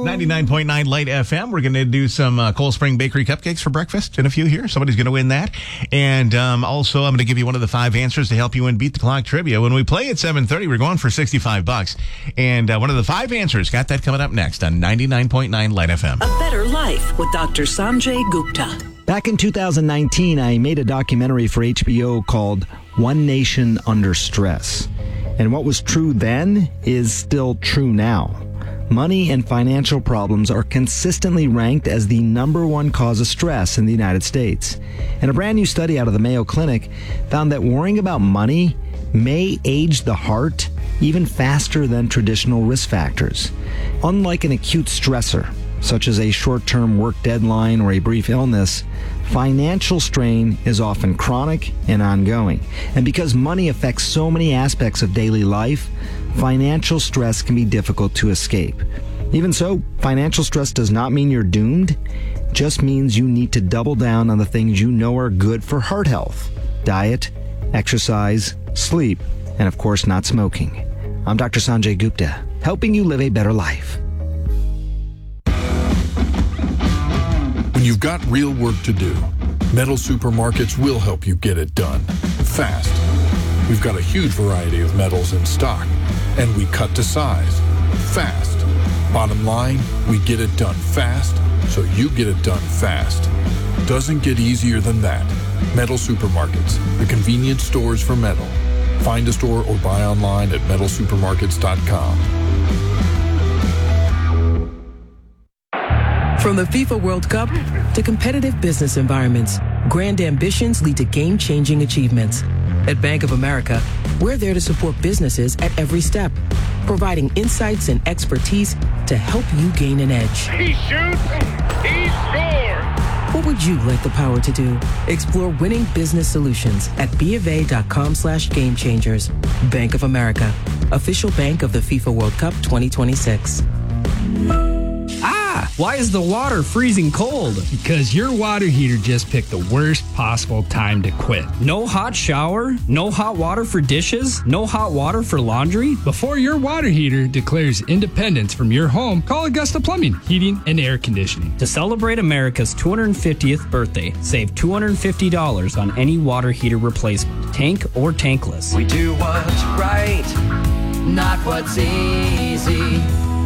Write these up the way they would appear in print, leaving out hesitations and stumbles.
99.9 Light FM. We're going to do some Cold Spring Bakery cupcakes for breakfast in a few here. Somebody's going to win that. And also, I'm going to give you one of the 5 answers to help you win Beat the Clock Trivia. When we play at 7:30, we're going for $65. And one of the 5 answers, got that coming up next on 99.9 Light FM. A Better Life with Dr. Sanjay Gupta. Back in 2019, I made a documentary for HBO called One Nation Under Stress. And what was true then is still true now. Money and financial problems are consistently ranked as the #1 cause of stress in the United States. And a brand new study out of the Mayo Clinic found that worrying about money may age the heart even faster than traditional risk factors. Unlike an acute stressor, such as a short-term work deadline or a brief illness, financial strain is often chronic and ongoing. And because money affects so many aspects of daily life, financial stress can be difficult to escape. Even so, financial stress does not mean you're doomed. It just means you need to double down on the things you know are good for heart health: diet, exercise, sleep, and of course, not smoking. I'm Dr. Sanjay Gupta, helping you live a better life. When you've got real work to do, Metal Supermarkets will help you get it done fast. We've got a huge variety of metals in stock, and we cut to size fast. Bottom line, we get it done fast, so you get it done fast. Doesn't get easier than that. Metal Supermarkets, the convenience stores for metal. Find a store or buy online at metalsupermarkets.com. From the FIFA World Cup to competitive business environments, grand ambitions lead to game-changing achievements. At Bank of America, we're there to support businesses at every step, providing insights and expertise to help you gain an edge. He shoots, he scores! What would you like the power to do? Explore winning business solutions at BofA.com/gamechangers. Bank of America, official bank of the FIFA World Cup 2026. Why is the water freezing cold? Because your water heater just picked the worst possible time to quit. No hot shower? No hot water for dishes? No hot water for laundry? Before your water heater declares independence from your home, call Augusta Plumbing, Heating, and Air Conditioning. To celebrate America's 250th birthday, save $250 on any water heater replacement, tank or tankless. We do what's right, not what's easy.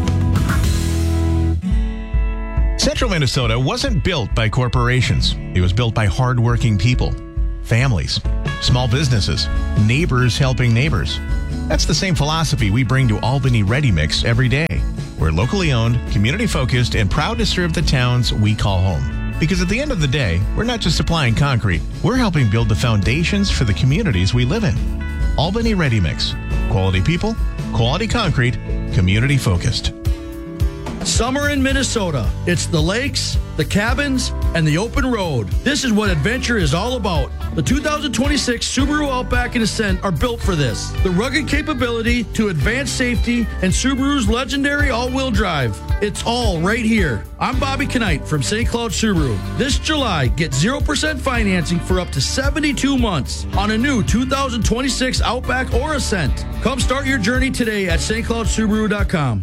Central Minnesota wasn't built by corporations. It was built by hardworking people, families, small businesses, neighbors helping neighbors. That's the same philosophy we bring to Albany Ready Mix every day. We're locally owned, community focused, and proud to serve the towns we call home. Because at the end of the day, we're not just supplying concrete, we're helping build the foundations for the communities we live in. Albany Ready Mix. Quality people, quality concrete, community focused. Summer in Minnesota. It's the lakes, the cabins, and the open road. This is what adventure is all about. The 2026 Subaru Outback and Ascent are built for this. The rugged capability to advanced safety and Subaru's legendary all-wheel drive. It's all right here. I'm Bobby Knight from St. Cloud Subaru. This July, get 0% financing for up to 72 months on a new 2026 Outback or Ascent. Come start your journey today at stcloudsubaru.com.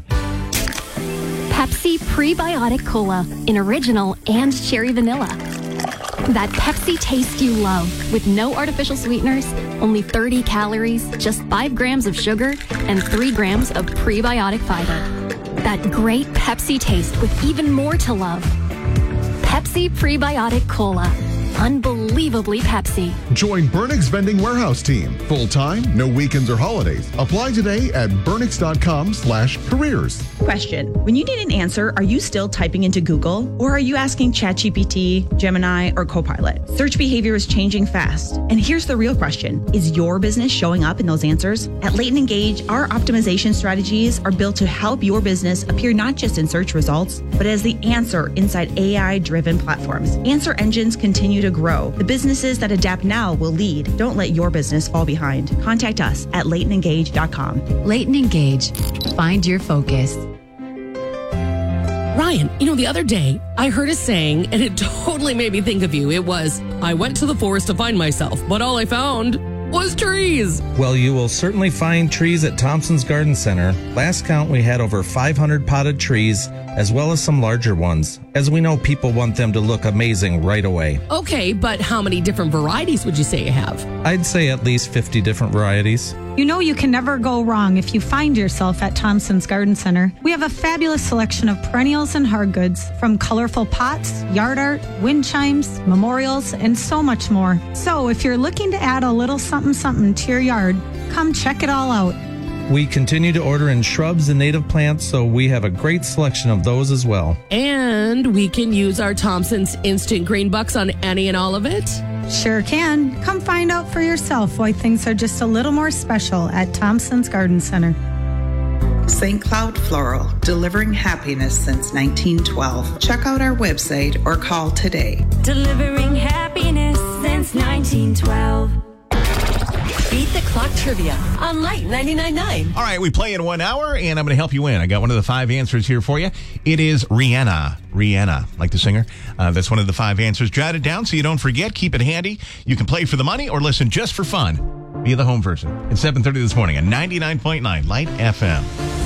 Pepsi Prebiotic Cola in original and cherry vanilla. That Pepsi taste you love with no artificial sweeteners, only 30 calories, just 5 grams of sugar, and 3 grams of prebiotic fiber. That great Pepsi taste with even more to love. Pepsi Prebiotic Cola. Unbelievably Pepsi. Join Burnix Vending Warehouse Team. Full-time, no weekends or holidays. Apply today at burnix.com/careers. Question. When you need an answer, are you still typing into Google? Or are you asking ChatGPT, Gemini, or Copilot? Search behavior is changing fast. And here's the real question. Is your business showing up in those answers? At Leighton Engage, our optimization strategies are built to help your business appear not just in search results, but as the answer inside AI-driven platforms. Answer engines continue to grow. The businesses that adapt now will lead. Don't let your business fall behind. Contact us at LeightonEngage.com. Leighton Engage. Find your focus. Ryan, the other day I heard a saying and it totally made me think of you. It was, I went to the forest to find myself, but all I found was trees. Well, you will certainly find trees at Thompson's Garden Center. Last count, we had over 500 potted trees, as well as some larger ones, as we know people want them to look amazing right away. Okay, but how many different varieties would you say you have? I'd say at least 50 different varieties. You know you can never go wrong if you find yourself at Thompson's Garden Center. We have a fabulous selection of perennials and hard goods, from colorful pots, yard art, wind chimes, memorials, and so much more. So if you're looking to add a little something to your yard, come check it all out. We continue to order in shrubs and native plants, so we have a great selection of those as well. And we can use our Thompson's Instant Green Bucks on any and all of it? Sure can. Come find out for yourself why things are just a little more special at Thompson's Garden Center. St. Cloud Floral, delivering happiness since 1912. Check out our website or call today. Delivering happiness since 1912. Beat the Clock Trivia on Light 99.9. All right, we play in 1 hour, and I'm going to help you win. I got one of the 5 answers here for you. It is Rihanna. Rihanna, like the singer. That's one of the 5 answers. Jot it down so you don't forget. Keep it handy. You can play for the money or listen just for fun via the home version. It's 7:30 this morning at 99.9 Light FM.